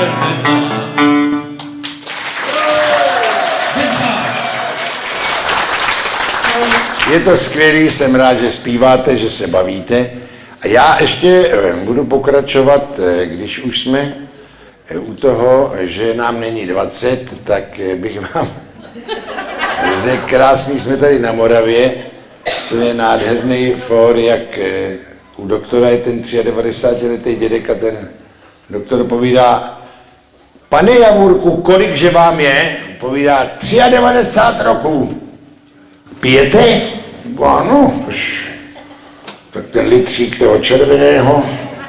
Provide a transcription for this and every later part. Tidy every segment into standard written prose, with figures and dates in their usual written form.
Je to skvělý, jsem rád, že zpíváte, že se bavíte. A já ještě budu pokračovat, když už jsme u toho, že nám není 20, tak bych vám řekl, krásný jsme tady na Moravě. To je nádherný fór, jak u doktora je ten 93letý dědek a ten doktor povídá: pane Javůrku, kolikže vám je? Povídá: 93 roků. Pijete? Ano, tak ten litřík toho červeného,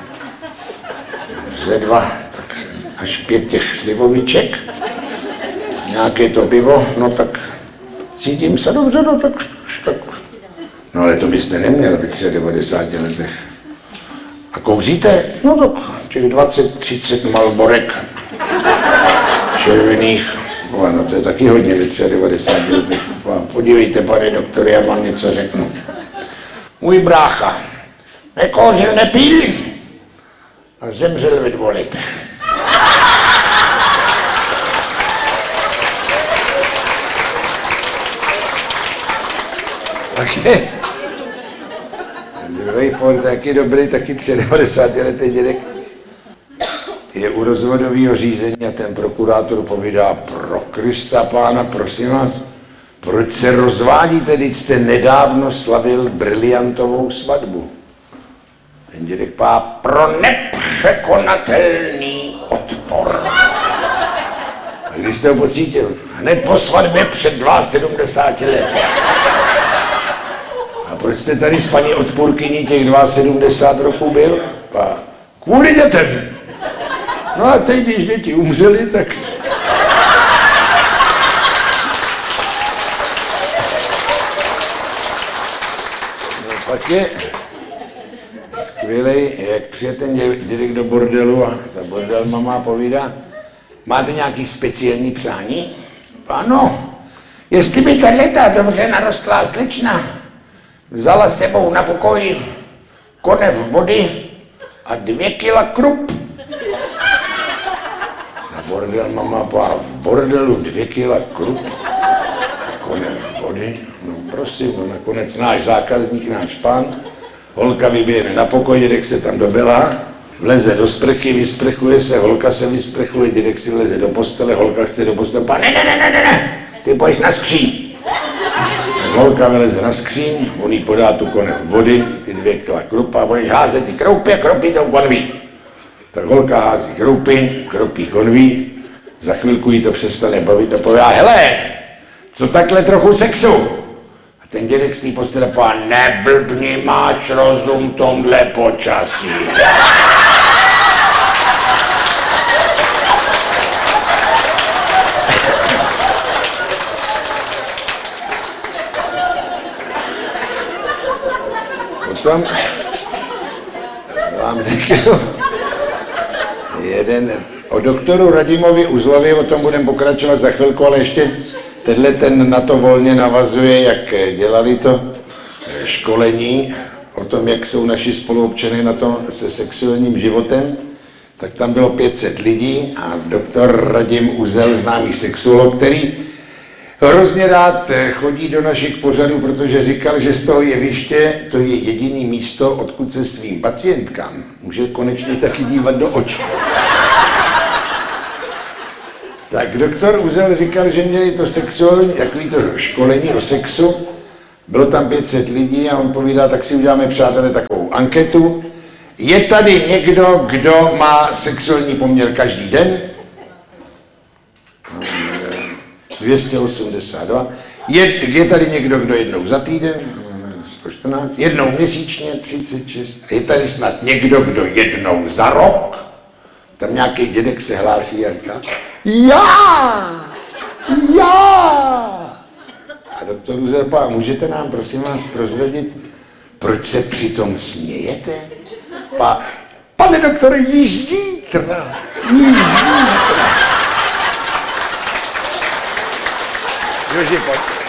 ze 2, tak až 5 těch slivoviček, nějaké to pivo, no tak cítím se dobře, no tak. No ale to byste neměl v 93 letech. A kouříte? No tak těch 20-30 Marlborek červených. No to je taky hodně ve 93 letech. Podívejte, pane doktore, já vám něco řeknu. Můj brácha nekouřil, nepil a zemřel ve 2 letech. Takže druhý fór taky dobrý, taky 93letý dědek je u rozvodového řízení a ten prokurátor povídá: pro Krista pána, prosím vás, proč se rozvádíte, když jste nedávno slavil briliantovou svatbu? Ten dědek pá: pro nepřekonatelný odpor. A když jste ho pocítil? Hned po svatbě před 72 lety. A proč jste tady s paní odpůrkyní těch 72 roků byl? Pá: kvůli dětem. No a teď, když děti umřeli, tak... No pak je skvělej, jak přijde ten dědek do bordelu a ta bordel mama povídá: máte nějaký speciální přání? Ano, jestli by tato dobře narostlá slečna vzala s sebou na pokoj konev vody a 2 kila krup. Bordel mama pá: v bordelu 2 kila krup, konev vody, no prosím, no nakonec náš zákazník, náš pán, holka vyběhne na pokoj, dědek se tam dobělá, vleze do sprchy, vysprchuje se, holka se vysprchuje, dědek si vleze do postele, holka chce do postele, pán: ne, ty pojď na skříň. Holka vyleze na skříň, on jí podá tu konev vody, ty 2 kila krupa a budeš házet ty kroupy a kropí tou konví. Tak holka hází kroupy, kropí konví, za chvilku jí to přestane bavit a povídá: hele, co takhle trochu sexu? A ten dědek z té postele pá: neblbni, máš rozum tomhle počasí. Potom vám řeknu jeden o doktoru Radimovi Uzlovi, o tom budeme pokračovat za chvilku, ale ještě ten na to volně navazuje, jak dělali to školení o tom, jak jsou naši spoluobčané na tom se sexuálním životem, tak tam bylo 500 lidí a doktor Radim Uzel, známý sexuolog, který hrozně rád chodí do našich pořadů, protože říkal, že z toho jeviště to je jediné místo, odkud se svým pacientkám může konečně taky dívat do očí. Tak doktor Uzel říkal, že měli to sexuální, takový to školení o sexu, bylo tam 500 lidí a on povídá: tak si uděláme, přátelé, takovou anketu. Je tady někdo, kdo má sexuální poměr každý den? 282. Je tady někdo, kdo jednou za týden? 114. Jednou měsíčně? 36. Je tady snad někdo, kdo jednou za rok? Tam nějaký dědek se hlásí a říká: já! A doktor Uzel pá: můžete nám prosím vás prozradit, proč se přitom smějete? Pane doktore, již zítra. Joži, pojď.